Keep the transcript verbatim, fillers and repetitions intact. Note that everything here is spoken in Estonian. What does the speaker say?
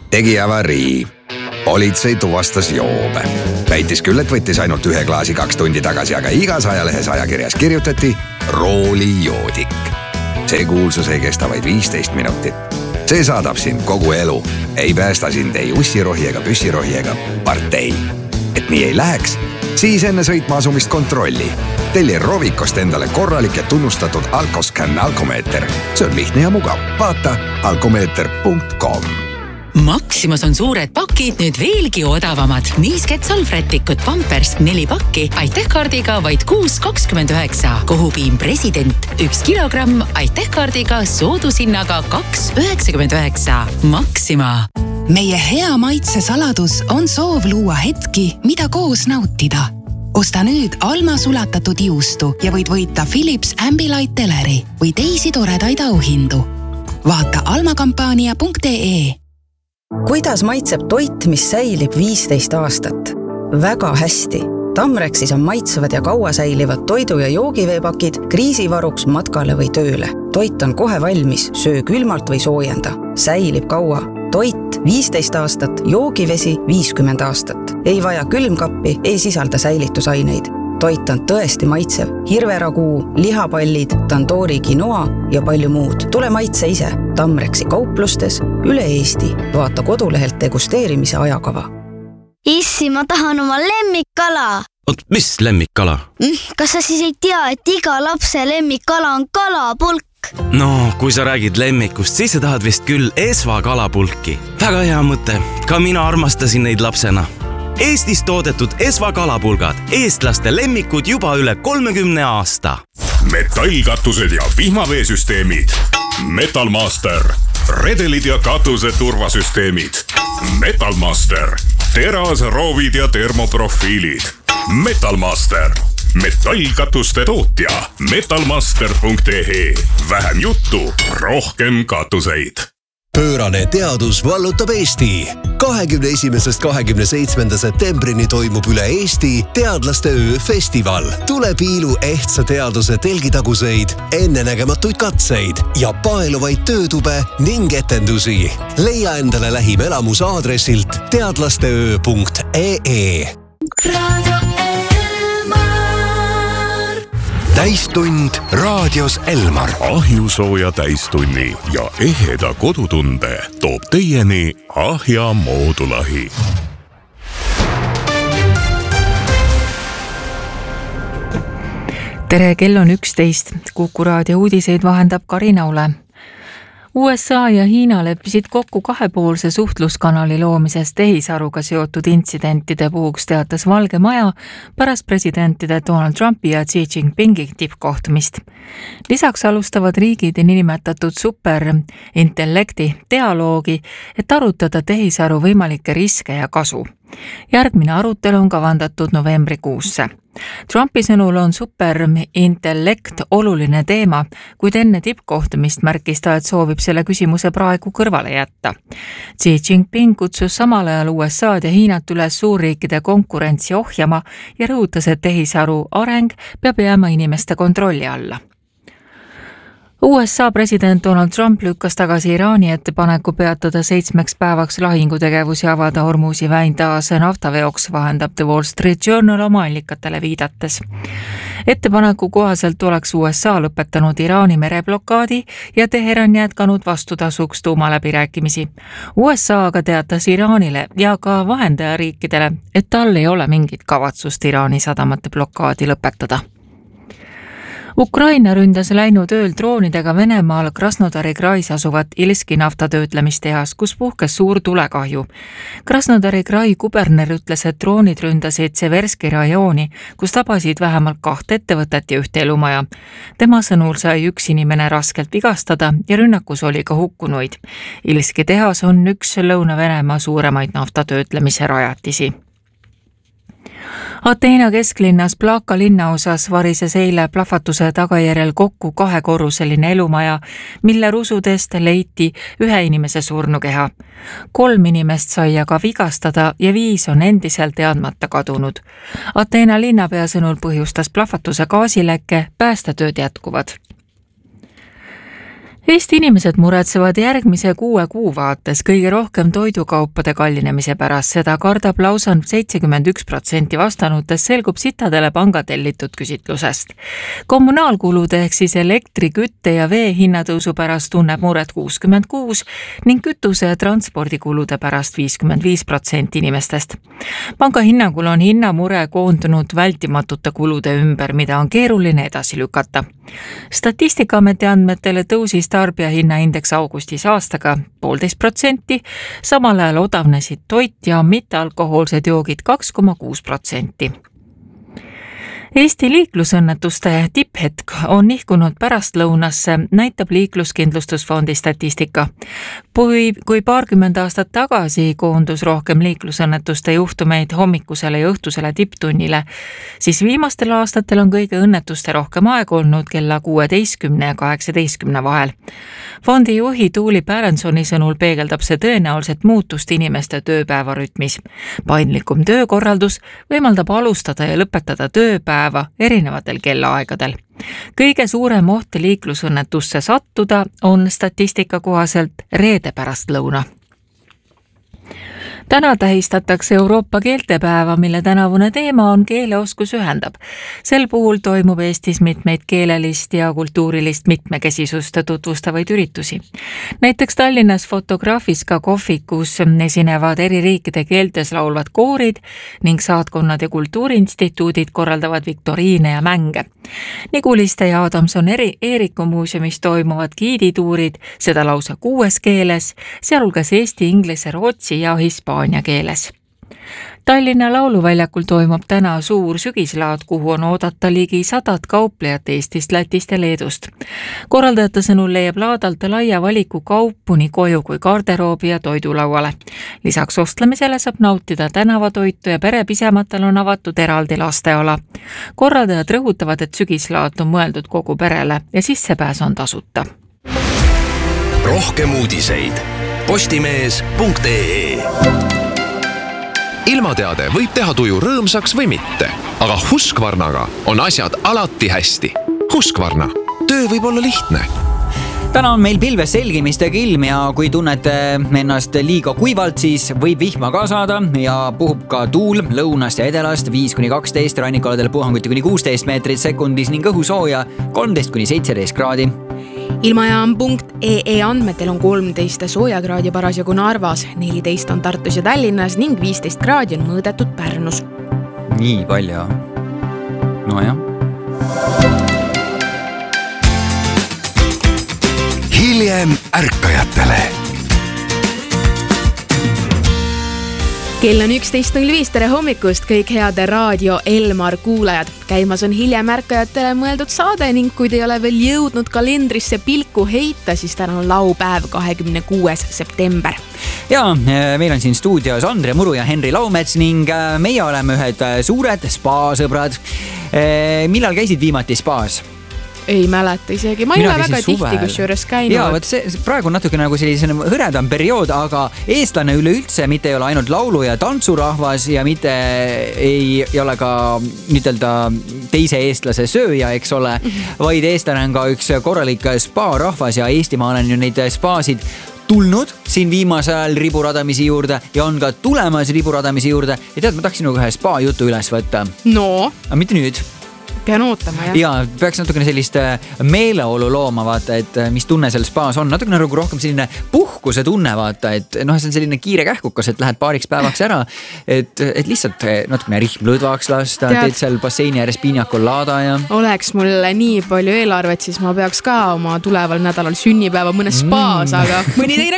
tegi avarii. Politsei tuvastas joobe. Väitis küll, et võttis ainult ühe klaasi kaks tundi tagasi, aga igas ajalehes ajakirjas kirjutati roolijoodik. See kuulsus ei kesta vaid viisteist minutit. See saadab sind kogu elu. Ei päästa sind ei ussirohi ega püssirohi ega partei. Et nii ei läheks, siis enne sõitma asumist kontrolli. Telli Rovikost endale korralik ja tunnustatud Alkoscan alkomeeter. See on lihtne ja mugav. Vaata alkomeeter punkt com. Maximas on suured pakid nüüd veelgi odavamad. Niisket salvrätikut Pampers neli pakki Aitähkaardiga vaid kuus kakskümmend üheksa. Kohupiim President üks kilogramm Aitähkaardiga soodushinnaga kaks üheksakümmend üheksa. Maxima. Meie hea maitse saladus on soov luua hetki, mida koos nautida. Osta nüüd Alma sulatatud juustu ja võid võita Philips Ambilight teleri või teisi toredaid auhindu. Vaata almakampaania punkt ee. Kuidas maitseb toit, mis säilib viisteist aastat? Väga hästi. Tamrexis on maitsevad ja kaua säilivad toidu- ja joogiveepakid kriisivaruks matkale või tööle. Toit on kohe valmis, söö külmalt või soojenda. Säilib kaua. Toit viisteist aastat, joogivesi viiskümmend aastat. Ei vaja külmkappi, ei sisalda säilitusaineid. Toit on tõesti maitsev. Hirveraguu, lihapallid, tandoori quinoa ja palju muud. Tule maitse ise. Tamrexi kauplustes üle Eesti. Vaata kodulehelt degusteerimise ajakava. Issi, ma tahan oma lemmikkala. Oot, mis lemmikkala? Kas sa siis ei tea, et iga lapse lemmikkala on kalapulk? No, kui sa räägid lemmikust, siis sa tahad vist küll Esva kalapulki. Väga hea mõte. Ka mina armastasin neid lapsena. Eestis toodetud Esva kalapulgad. Eestlaste lemmikud juba üle kolmekümne aasta. Metallkatused ja vihmaveesüsteemid. Metalmaster. Redelid ja katuse turvasüsteemid. Metalmaster. Teras, roovid ja termoprofiilid. Metalmaster. Metallkatuste tootja. metalmaster punkt ee. Vähem juttu, rohkem katuseid. Pöörane teadus vallutab Eesti. kahekümne esimesest kahekümne seitsmenda septembrini toimub üle Eesti teadlaste öö festival. Tule piilu ehtsa teaduse telgitaguseid, ennenägematuid katseid ja paeluvaid töötube ning etendusi. Leia endale lähim elamus aadressilt teadlasteöö punkt ee. Täistund raadios Elmar. Ahjusooja täistunni ja eheda kodutunde toob teieni Ahja moodulahi. Tere, kell on üksteist. Kuku raadio uudiseid vahendab Karina Ule. U S A ja Hiina leppisid kokku kahepoolse suhtluskanali loomises tehisaruga seotud intsidentide puhuks, teatas Valge Maja pärast presidentide Donald Trumpi ja Xi Jinpingi tippkohtumist. Lisaks alustavad riigid nimetatud superintellekti dialoogi, et arutada tehisaru võimalikke riske ja kasu. Järgmine arutelu on kavandatud novembrikuusse. Trumpi sõnul on superintellekt oluline teema, kuid enne tippkohtumist märkis ta, et soovib selle küsimuse praegu kõrvale jätta. Xi Jinping kutsus samal ajal U S A-d ja Hiinat üles suurriikide konkurentsi ohjama ja rõhutas, et tehisaru areng peab jääma inimeste kontrolli alla. U S A president Donald Trump lükkas tagasi Iraani ettepaneku peatada seitsmeks päevaks lahingutegevus ja avada Hormuzi väin taas naftaveoks, vahendab The Wall Street Journal oma allikatele viidates. Ettepaneku kohaselt oleks U S A lõpetanud Iraani mereblokaadi ja Teheran jätkanud vastutasuks tuumaläbirääkimisi. U S A aga teatas Iraanile ja ka vahendajariikidele, et tal ei ole mingit kavatsust Iraani sadamate blokaadi lõpetada. Ukraina ründas läinud ööl droonidega Venemaal Krasnodari krais asuvat Ilski naftatöötlemistehas, kus puhkes suur tulekahju. Krasnodari krai kuberner ütles, et droonid ründasid Severski rajooni, kus tabasid vähemalt kaht ettevõtet ja ühte elumaja. Tema sõnul sai üks inimene raskelt vigastada ja rünnakus oli ka hukkunuid. Ilski tehas on üks Lõuna-Venemaa suuremaid naftatöötlemise rajatisi. Ateena kesklinnas Plaka linnaosas varises eile plahvatuse tagajärjel kokku kahekorruseline elumaja, mille rusudest leiti ühe inimese surnukeha. Kolm inimest sai aga vigastada ja viis on endiselt teadmata kadunud. Ateena linnapea sõnul põhjustas plahvatuse gaasilekke, päästetööd jätkuvad. Eesti inimesed muretsevad järgmise kuue kuu vaates kõige rohkem toidukaupade kallinemise pärast. Seda kardab lausa seitsekümmend üks protsenti vastanutest, selgub Citadele panga tellitud küsitlusest. Kommunaalkulude ehk siis elektri, kütte ja vee hinnatõusu pärast tunneb muret kuuskümmend kuus ning kütuse ja transpordikulude pärast viiskümmend viis protsenti inimestest. Panga hinnangul on hinnamure koondunud vältimatute kulude ümber, mida on keeruline edasi lükata. Statistikaameti andmetele tõusis tarbijahinnaindeks augustis aastaga poolteist protsenti, samal ajal odavnesid toit ja mittealkohoolsed joogid kaks koma kuus protsenti. Eesti liiklusõnnetuste tipphetk on nihkunud pärastlõunasse, näitab liikluskindlustusfondi statistika. Kui, kui paarkümmend aastat tagasi koondus rohkem liiklusõnnetuste juhtumeid hommikusele ja õhtusele tipptunnile, siis viimastel aastatel on kõige õnnetuste rohkem aeg olnud kella kuueteistkümne ja kaheksateistkümne vahel. Fondi juhi Tuuli Pärensoni sõnul peegeldab see tõenäoliselt muutust inimeste tööpäevarütmis. Paindlikum töökorraldus võimaldab alustada ja lõpetada tööpäeva erinevatel kellaaegadel. Kõige suurem oht liiklusõnnetusse sattuda on statistika kohaselt reede pärastlõuna. Täna tähistatakse Euroopa keeltepäeva, mille tänavune teema on keeleoskus ühendab. Sel puhul toimub Eestis mitmeid keelelist ja kultuurilist mitmekesisust tutvustavaid üritusi. Näiteks Tallinnas Fotograafiska kohvikus esinevad eri riikide keeltes laulvad koorid ning saatkonnad ja kultuuriinstituudid korraldavad viktoriine ja mänge. Niguliste ja Adamson eri Eeriku muuseumis toimuvad giidituurid, seda lausa kuues keeles, sealhulgas eesti, inglise, rootsi ja hispaania keeles. Tallinna lauluväljakul toimub täna suur sügislaad, kuhu on oodata ligi sadat kauplejat Eestist, Lätist ja Leedust. Korraldajate sõnul leiab laadalt laia valiku kaupu nii koju kui garderoobi ja toidulauale. Lisaks ostlemisele saab nautida tänavatoitu ja perepisematel on avatud eraldi lasteala. Korraldajad rõhutavad, et sügislaad on mõeldud kogu perele ja sissepääs on tasuta. Rohkem uudiseid postimees punkt ee. Ilmateade võib teha tuju rõõmsaks või mitte, aga Husqvarnaga on asjad alati hästi. Husqvarna, töö võib olla lihtne. Täna on meil pilves selgimistega ilm ja kui tunnete ennast liiga kuivalt, siis võib vihma ka saada ja puhub ka tuul lõunast ja edelast viis kuni kaksteist, rannikualadel puhanguti kuni kuusteist meetrit sekundis ning õhusooja kolmteist kuni seitseteist kraadi. Ilmajaam punkt ee andmetel on kolmteist soojakraadi parasjagu Narvas, neliteist on Tartus ja Tallinnas ning viisteist kraadi on mõõdetud Pärnus. Nii palju. No jah. Hiljem ärkajatele. Kell on üksteist null viis, tere hommikust kõik heade raadio Elmar kuulajad. Käimas on hiljem ärkajatele mõeldud saade ning kui te ei ole veel jõudnud kalendrisse pilku heita, siis täna on laupäev kahekümne kuues september. Ja meil on siin stuudios Andre Muru ja Henri Laumets ning meie oleme ühed suured spa-sõbrad. Millal käisid viimati spaas? Ei mäleta isegi, ma ei ole väga tihti kusjuures käinud. Ja, võt see, praegu on natuke nagu selline hõredam periood, aga eestlane üleüldse mitte ei ole ainult laulu- ja tantsurahvas ja mitte ei, ei ole ka ütelda teise eestlase sööja, eks ole, vaid eestlane on ka üks korralik spa-rahvas ja Eestimaal on ju neid spaasid tulnud siin viimase ajal riburadamisi juurde ja on ka tulemas riburadamisi juurde ja tead, ma tahaksin nagu ühe spa jutu üles võtta. No? Aga mitte nüüd. Pean ootama, jah. Ja peaks natukene sellist meeleolu looma, vaata, et mis tunne seal spaas on. Natukene nagu rohkem selline puhkuse tunne, vaata, et noh, see on selline kiire kähkukas, et lähed paariks päevaks ära, et, et lihtsalt natukene rihm lõdvaks lasta, tead, teed seal basseini ääres piinjakolaada ja... Oleks mul nii palju eelarvet, siis ma peaks ka oma tuleval nädalal sünnipäeva mõnes spaas, mm. aga mõni teine